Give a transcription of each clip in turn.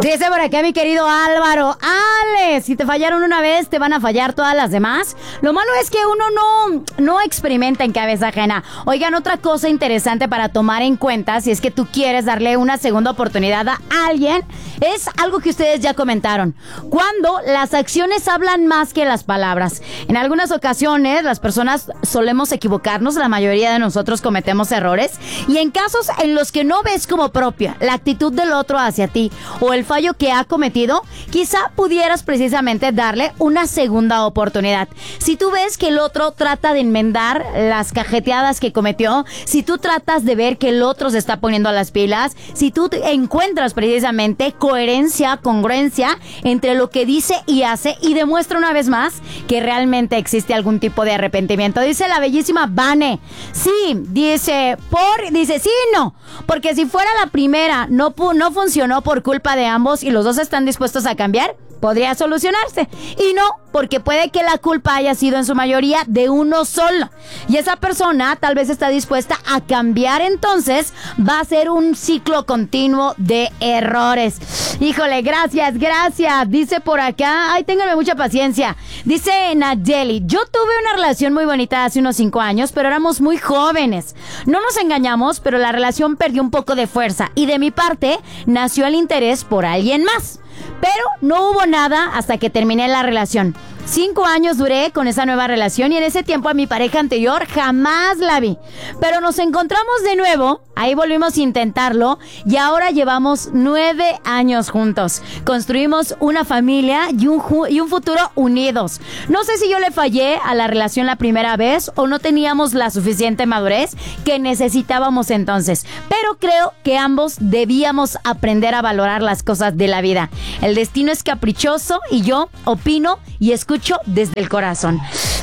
Dice por acá mi querido Álvaro: Ale, si te fallaron una vez, te van a fallar todas las demás. Lo malo es que uno no experimenta en cabeza ajena. Oigan, otra cosa interesante para tomar en cuenta si es que tú quieres darle una segunda oportunidad a alguien, es algo que ustedes ya comentaron: cuando las acciones hablan más que las palabras. En algunas ocasiones las personas solemos equivocarnos, la mayoría de nosotros cometemos errores, y en casos en los que no ves como propia la actitud del otro hacia ti o el fallo que ha cometido, quizá pudieras precisamente darle una segunda oportunidad. Si tú ves que el otro trata de enmendar las cajeteadas que cometió, si tú tratas de ver que el otro se está poniendo a las pilas, si tú encuentras precisamente coherencia, congruencia entre lo que dice y hace, y demuestra una vez más que realmente existe algún tipo de arrepentimiento. Dice la bellísima Vane: sí, dice sí y no, porque si fuera la primera no funcionó por culpa de ambos y los dos están dispuestos a cambiar, podría solucionarse. Y no, porque puede que la culpa haya sido en su mayoría de uno solo, y esa persona tal vez está dispuesta a cambiar, entonces va a ser un ciclo continuo de errores. Híjole, gracias. Dice por acá, ay, ténganme mucha paciencia. Dice Nayeli: yo tuve una relación muy bonita hace unos 5 años, pero éramos muy jóvenes. No nos engañamos, pero la relación perdió un poco de fuerza, y de mi parte nació el interés por alguien más. Pero no hubo nada hasta que terminé la relación. 5 años duré con esa nueva relación, y en ese tiempo a mi pareja anterior jamás la vi. Pero nos encontramos de nuevo, ahí volvimos a intentarlo, y ahora llevamos 9 años juntos. Construimos una familia y un futuro unidos. No sé si yo le fallé a la relación la primera vez o no teníamos la suficiente madurez que necesitábamos entonces, pero creo que ambos debíamos aprender a valorar las cosas de la vida. El destino es caprichoso y yo opino y escucho desde el corazón.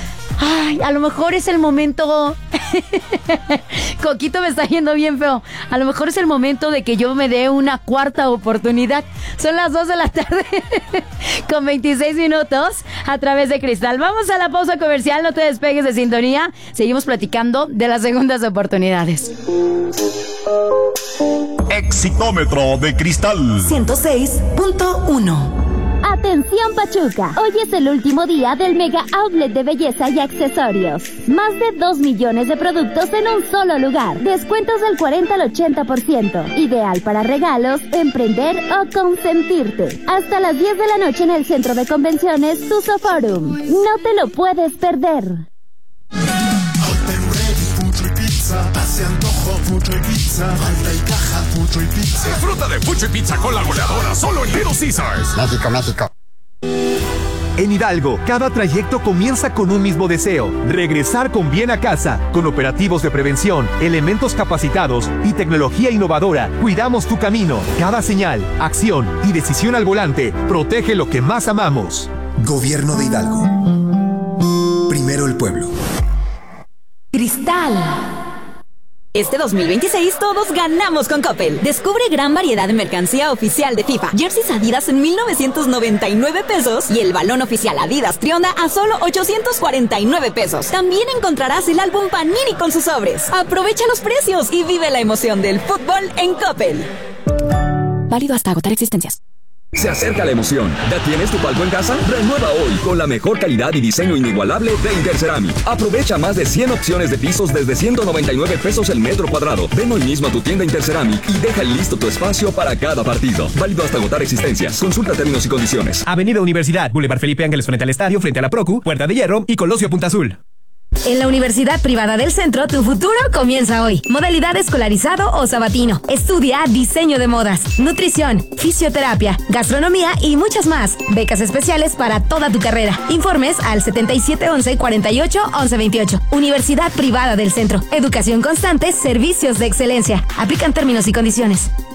Ay, a lo mejor es el momento. Coquito me está yendo bien feo. A lo mejor es el momento de que yo me dé una cuarta oportunidad. Son las 2 de la tarde con 26 minutos a través de Cristal. Vamos a la pausa comercial, no te despegues de sintonía. Seguimos platicando de las segundas oportunidades. Exitómetro de Cristal 106.1. Atención Pachuca, hoy es el último día del Mega Outlet de belleza y accesorios. Más de 2 millones de productos en un solo lugar. Descuentos del 40 al 80%. Ideal para regalos, emprender o consentirte. Hasta las 10 de la noche en el Centro de Convenciones Tuzo Forum. No te lo puedes perder. Hace antojo mucho y pizza, falta y caja mucho y pizza. Disfruta de mucho y pizza con la goleadora solo en Little Caesars. México. En Hidalgo, cada trayecto comienza con un mismo deseo: regresar con bien a casa. Con operativos de prevención, elementos capacitados y tecnología innovadora, cuidamos tu camino. Cada señal, acción y decisión al volante protege lo que más amamos. Gobierno de Hidalgo. Primero el pueblo. Cristal. Este 2026 todos ganamos con Coppel. Descubre gran variedad de mercancía oficial de FIFA. Jerseys Adidas en 1,999 pesos y el balón oficial Adidas Trionda a solo 849 pesos. También encontrarás el álbum Panini con sus sobres. Aprovecha los precios y vive la emoción del fútbol en Coppel. Válido hasta agotar existencias. Se acerca la emoción. ¿Ya tienes tu palco en casa? Renueva hoy con la mejor calidad y diseño inigualable de Interceramic. Aprovecha más de 100 opciones de pisos desde 199 pesos el metro cuadrado. Ven hoy mismo a tu tienda Interceramic y deja listo tu espacio para cada partido. Válido hasta agotar existencias. Consulta términos y condiciones. Avenida Universidad, Boulevard Felipe Ángeles frente al estadio, frente a la Procu, Puerta de Hierro y Colosio Punta Azul. En la Universidad Privada del Centro, tu futuro comienza hoy. Modalidad escolarizado o sabatino. Estudia diseño de modas, nutrición, fisioterapia, gastronomía y muchas más. Becas especiales para toda tu carrera. Informes al 7711-481128. Universidad Privada del Centro. Educación constante, servicios de excelencia. Aplican términos y condiciones.